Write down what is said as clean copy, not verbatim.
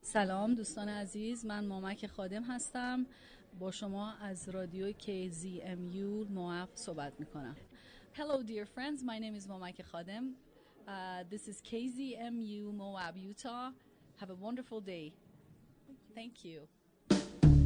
سلام دوستان عزیز، من مامک خادم هستم. با شما از رادیو KZMU مواب صحبت میکنم. Hello dear friends, my name is Momak Khadem. This is KZMU Moab, Utah. Have a wonderful day. Thank you.